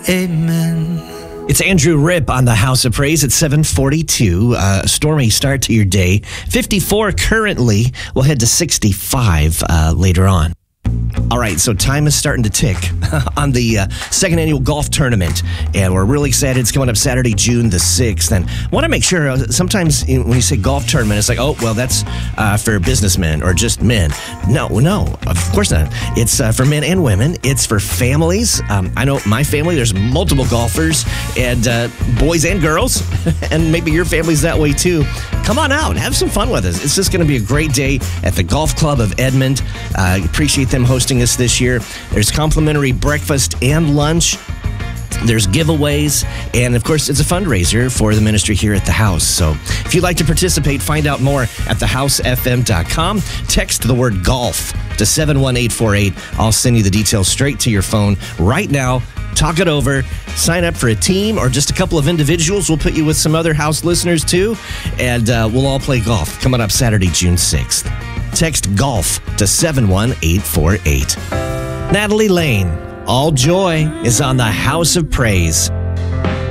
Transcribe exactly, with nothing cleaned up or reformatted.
Amen. It's Andrew Ripp on the House of Praise at seven forty-two. Uh, a stormy start to your day. fifty-four currently. We'll head to sixty-five uh, later on. All right, so time is starting to tick on the uh, second annual golf tournament, and we're really excited. It's coming up Saturday, June the sixth, and I want to make sure, uh, sometimes when you say golf tournament, it's like, oh, well, that's uh, for businessmen or just men. No, no, of course not. It's uh, for men and women. It's for families. Um, I know my family, there's multiple golfers, and uh, boys and girls, and maybe your family's that way too. Come on out, have some fun with us. It's just going to be a great day at the Golf Club of Edmond. Uh, appreciate them hosting us this year. There's complimentary breakfast and lunch. There's giveaways, and of course, it's a fundraiser for the ministry here at the house. So if you'd like to participate, find out more at the house f m dot com. Text the word golf to seven one eight four eight. I'll send you the details straight to your phone right now. Talk it over, sign up for a team or just a couple of individuals. We'll put you with some other house listeners too, and uh, we'll all play golf coming up Saturday, June sixth. Text golf to seven one eight four eight. Natalie Lane, All Joy is on the House of Praise.